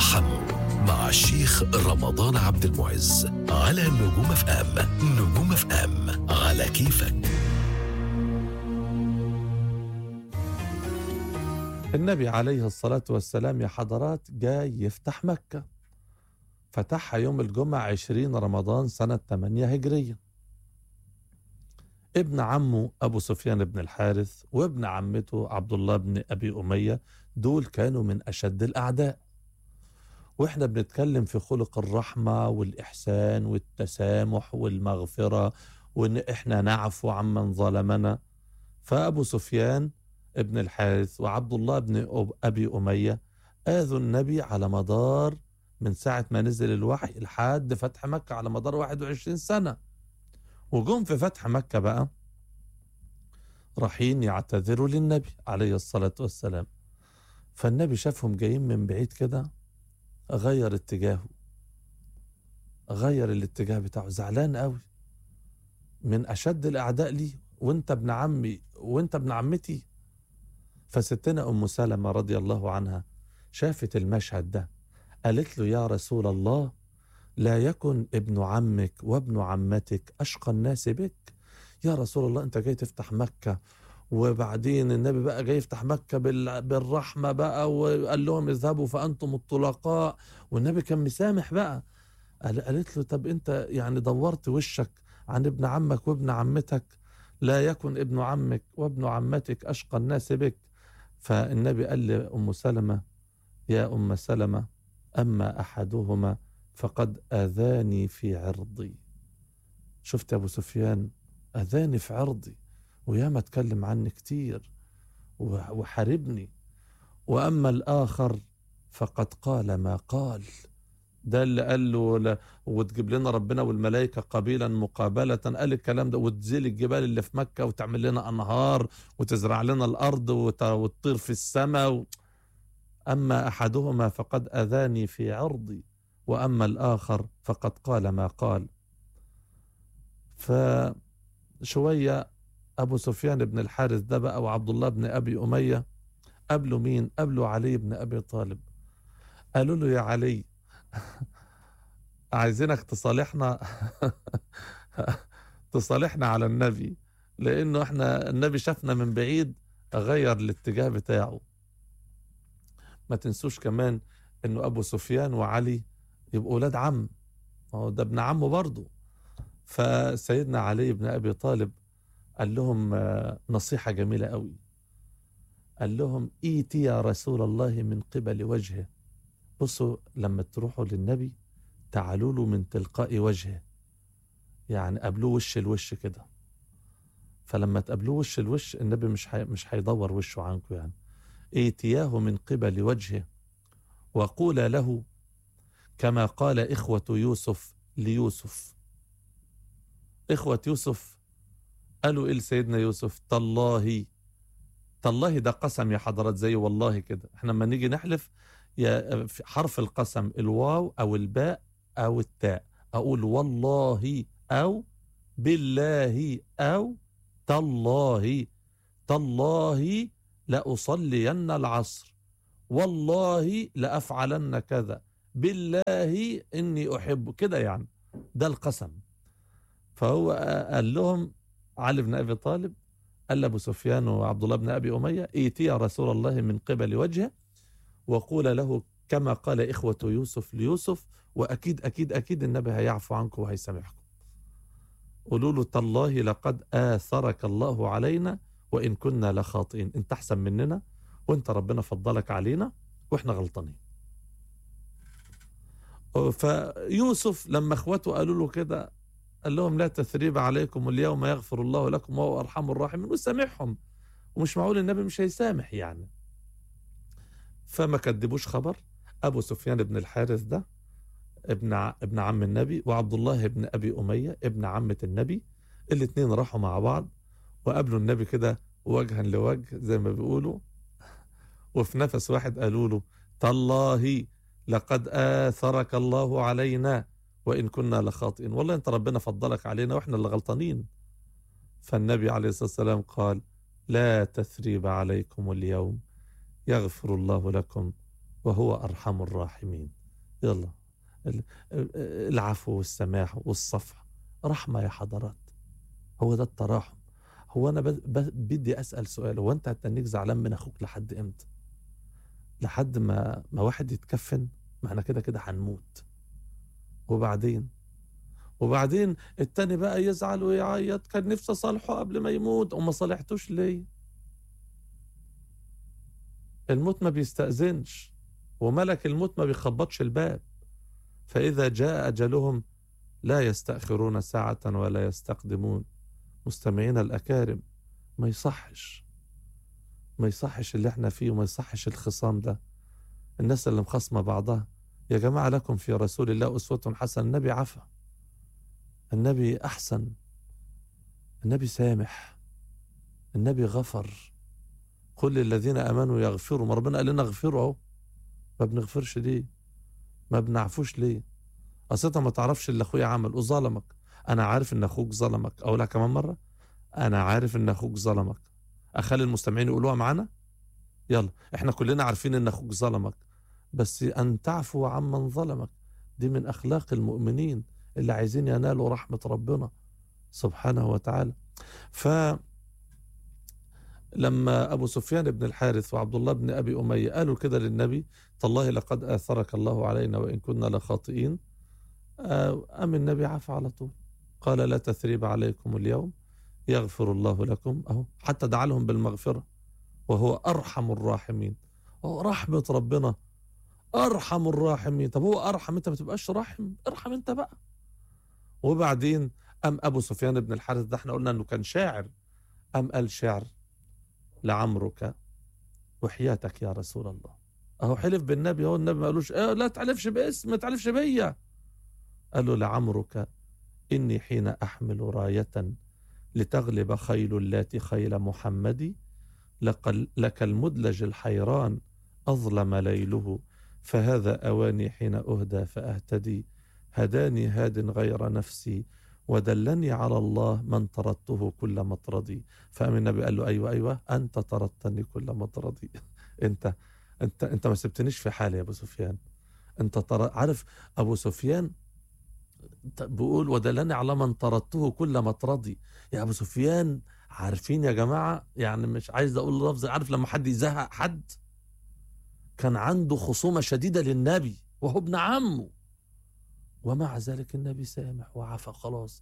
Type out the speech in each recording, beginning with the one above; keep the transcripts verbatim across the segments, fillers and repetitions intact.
ارحموا مع الشيخ رمضان عبد المعز على نجوم اف ام. نجوم اف ام على كيفك. النبي عليه الصلاة والسلام يا حضرات جاي يفتح مكة، فتحها يوم الجمعة عشرين رمضان سنة ثمانية هجرية. ابن عمه أبو سفيان بن الحارث وابن عمته عبد الله بن أبي أمية دول كانوا من أشد الأعداء. وإحنا بنتكلم في خلق الرحمة والإحسان والتسامح والمغفرة، وإن إحنا نعفو عمن ظلمنا. فأبو سفيان ابن الحارث وعبد الله بن أبي أمية آذوا النبي على مدار من ساعة ما نزل الوحي لحد فتح مكة على مدار واحد وعشرين سنة. وجم في فتح مكة بقى رايحين يعتذروا للنبي عليه الصلاة والسلام. فالنبي شافهم جايين من بعيد كده، غير اتجاهه، غير الاتجاه بتاعه، زعلان قوي من أشد الأعداء لي، وانت ابن عمي وانت ابن عمتي. فستنا أم سلمة رضي الله عنها شافت المشهد ده، قالت له يا رسول الله، لا يكن ابن عمك وابن عمتك أشقى الناس بك. يا رسول الله انت جاي تفتح مكة، وبعدين النبي بقى جاي يفتح مكة بالرحمة بقى، وقال لهم اذهبوا فأنتم الطلقاء، والنبي كان مسامح بقى. قالت له طب انت يعني دورت وشك عن ابن عمك وابن عمتك، لا يكن ابن عمك وابن عمتك أشقى الناس بك. فالنبي قال لأم سلمة يا أم سلمة، أما أحدهما فقد أذاني في عرضي. شفت أبو سفيان أذاني في عرضي، وياما اتكلم عني كتير وحاربني. وأما الآخر فقد قال ما قال. ده اللي قال له لا وتجيب لنا ربنا والملائكة قبيلا مقابلة، قال الكلام ده، وتزيل الجبال اللي في مكة وتعمل لنا أنهار وتزرع لنا الأرض وتطير في السماء و... أما أحدهما فقد أذاني في عرضي، وأما الآخر فقد قال ما قال. فشوية أبو سفيان بن الحارث ده بقى وعبد الله بن أبي أمية قابلوا مين؟ قابلوا علي بن أبي طالب. قالوا له يا علي عايزينك تصالحنا تصالحنا على النبي، لأنه احنا النبي شافنا من بعيد غير الاتجاه بتاعه. ما تنسوش كمان انه ابو سفيان وعلي يبقوا اولاد عم، هو ده ابن عمه برضه. فسيدنا علي بن ابي طالب قال لهم نصيحة جميلة قوي، قال لهم ايتي يا رسول الله من قبل وجهه. بصوا لما تروحوا للنبي تعالوا له من تلقاء وجهه، يعني قابلوه وش الوش كده. فلما تقابلوه وش الوش النبي مش حي... مش هيدور وشه عنكم، يعني ايتياه من قبل وجهه وقول له كما قال إخوة يوسف ليوسف. إخوة يوسف قالوا إيه لسيدنا يوسف؟ تالله. تالله ده قسم يا حضرات، زي والله كده. احنا لما نيجي نحلف يا حرف القسم الواو أو الباء أو التاء، أقول والله أو بالله أو تالله. تالله لأصلين العصر، والله لأفعلن كذا، بالله إني أحب كده، يعني ده القسم. فهو قال لهم علي بن أبي طالب قال أبو سفيان وعبد الله بن أبي أمية ايتي يا رسول الله من قبل وجهه وقول له كما قال إخوة يوسف ليوسف، وأكيد أكيد أكيد النبي هيعفو عنكم وهيسامحكم. قولوا له تالله لقد آثرك الله علينا وإن كنا لخاطئين، انت أحسن مننا وانت ربنا فضلك علينا واحنا غلطانين. فيوسف لما اخواته قالوا له كده قال لهم لا تثريب عليكم اليوم يغفر الله لكم وهو أرحم الراحمين، وسامحهم، ومش معقول النبي مش هيسامح يعني. فما كدبوش خبر. أبو سفيان بن الحارث ده ابن ابن عم النبي، وعبد الله بن أبي أمية ابن عمة النبي، الاثنين راحوا مع بعض وقابلوا النبي كده وجها لوجه زي ما بيقولوا، وفي نفس واحد قالوا له تالله لقد آثرك الله علينا وإن كنا لخاطئين، والله أنت ربنا فضلك علينا وإحنا اللي غلطانين. فالنبي عليه الصلاة والسلام قال لا تثريب عليكم اليوم يغفر الله لكم وهو أرحم الراحمين. يلا ال- العفو والسماح والصفح رحمة يا حضرات. هو ده التراحم. هو أنا ب- ب- بدي أسأل سؤال، هو أنت هتنيك زعلان من أخوك لحد إمتى؟ لحد ما ما واحد يتكفن؟ ما احنا كده كده هنموت. وبعدين وبعدين التاني بقى يزعل ويعيط، كان نفسي اصالحه قبل ما يموت وما صالحتوش ليه؟ الموت ما بيستأذنش، وملك الموت ما بيخبطش الباب. فإذا جاء أجلهم لا يستأخرون ساعة ولا يستقدمون. مستمعين الأكارم، ما يصحش ما يصحش اللي احنا فيه، وما يصحش الخصام ده. الناس اللي مخصمة بعضها، يا جماعة لكم في رسول الله أسوة حسنة. النبي عفا، النبي أحسن، النبي سامح، النبي غفر. كل الذين امنوا يغفروا. ما ربنا قال لنا اغفروا اهو، ما بنغفرش ليه؟ ما بنعفوش ليه؟ اصل انت ما تعرفش اللي اخويا عمل وظلمك. انا عارف ان اخوك ظلمك. اقولها كمان مره، انا عارف ان اخوك ظلمك. اخلي المستمعين يقولوها معانا. يلا، احنا كلنا عارفين ان اخوك ظلمك، بس ان تعفو عمن ظلمك دي من اخلاق المؤمنين اللي عايزين ينالوا رحمه ربنا سبحانه وتعالى. ف لما أبو سفيان بن الحارث وعبد الله بن أبي أمية قالوا كده للنبي: تالله لقد آثرك الله علينا وإن كنا لخاطئين، أم النبي عفى على طول. قال: لا تثريب عليكم اليوم يغفر الله لكم. أهو حتى دعا لهم بالمغفرة وهو أرحم الراحمين. أهو رحمة ربنا أرحم الراحمين. طب هو أرحم، أنت ما تبقاش رحم؟ ارحم أنت بقى. وبعدين أم أبو سفيان بن الحارث ده احنا قلنا أنه كان شاعر، أم قال شعر: لعمرك وحياتك يا رسول الله. اهو حلف بالنبي، هو النبي ما قالوش اه لا تعلفش باسم، ما تعلفش بيا. قال له: لعمرك اني حين احمل راية لتغلب خيل اللات خيل محمد، لقل لك المدلج الحيران اظلم ليله، فهذا اواني حين اهدى فاهتدي. هداني هاد غير نفسي ودلني على الله من طردته كل مطردي. فقام النبي قال له: ايوه ايوه انت طردتني كل مطردي. انت انت انت ما سبتنيش في حالي يا ابو سفيان. انت طر... عارف ابو سفيان بيقول: ودلني على من طردته كل مطردي. يا ابو سفيان، عارفين يا جماعه، يعني مش عايز اقول لفظ، عارف لما حد يزهق حد؟ كان عنده خصومه شديده للنبي وهو ابن عمه، ومع ذلك النبي سامح وعفى خلاص.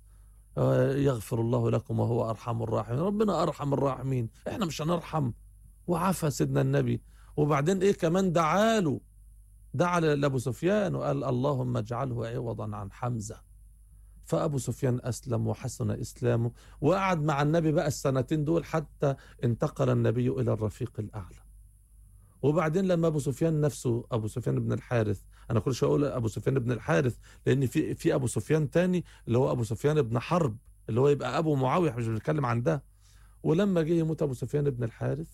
يغفر الله لكم وهو أرحم الراحمين. ربنا أرحم الراحمين، احنا مش هنرحم؟ وعفى سيدنا النبي. وبعدين ايه كمان؟ دعاله، دعا لأبو سفيان وقال: اللهم اجعله عوضا عن حمزة. فأبو سفيان أسلم وحسن إسلامه، وقعد مع النبي بقى السنتين دول حتى انتقل النبي إلى الرفيق الأعلى. وبعدين لما ابو سفيان نفسه، ابو سفيان بن الحارث، انا كل شويه اقول ابو سفيان بن الحارث لان في في ابو سفيان تاني اللي هو ابو سفيان بن حرب، اللي هو يبقى ابو معاويه، مش بنتكلم عن ده. ولما جه يموت ابو سفيان بن الحارث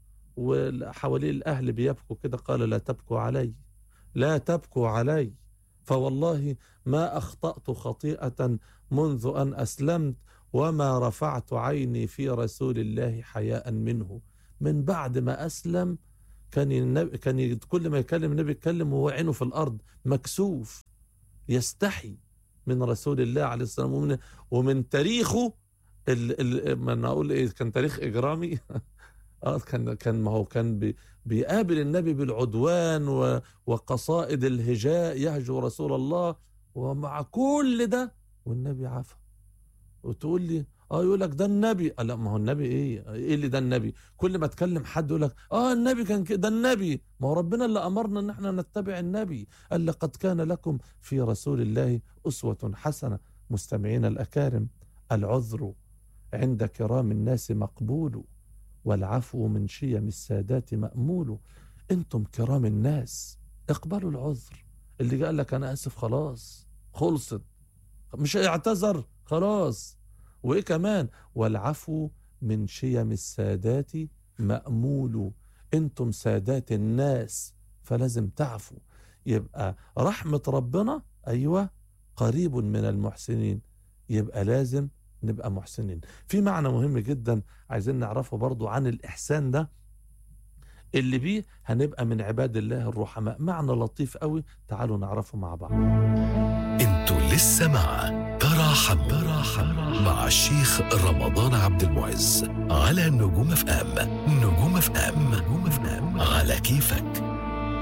وحواليه الاهل بيبكوا كده، قال: لا تبكوا علي، لا تبكوا علي، فوالله ما اخطأت خطيئة منذ ان اسلمت، وما رفعت عيني في رسول الله حياء منه. من بعد ما اسلم كان النبي كان كل ما يكلم النبي يتكلم وهو عينه في الارض مكسوف، يستحي من رسول الله عليه الصلاه والسلام. ومن, ومن تاريخه ال ال ما أنا اقول ايه، كان تاريخ اجرامي. اه كان كان ما هو كان بي بيقابل النبي بالعدوان و وقصائد الهجاء يهجو رسول الله، ومع كل ده والنبي عفا. وتقول لي اه يقول لك ده النبي. لا، ما هو النبي ايه ايه اللي ده النبي؟ كل ما تكلم حد يقول لك اه النبي كان كده، ده النبي. ما هو ربنا اللي امرنا ان احنا نتبع النبي، قال: لقد كان لكم في رسول الله اسوة حسنة. مستمعين الاكارم، العذر عند كرام الناس مقبول، والعفو من شيم السادات مأمول. انتم كرام الناس، اقبلوا العذر. اللي قال لك انا اسف خلاص، خلصت، مش اعتذر خلاص. وايه كمان؟ والعفو من شيم السادات مأمول. انتم سادات الناس فلازم تعفوا. يبقى رحمة ربنا ايوه قريب من المحسنين، يبقى لازم نبقى محسنين. في معنى مهم جدا عايزين نعرفه برضو عن الإحسان ده، اللي بيه هنبقى من عباد الله الرحماء. معنى لطيف قوي، تعالوا نعرفه مع بعض. انتوا لسه مع تراحم تراحم مع الشيخ رمضان عبد المعز على نجوم اف ام. نجوم اف ام، نجوم اف ام على كيفك.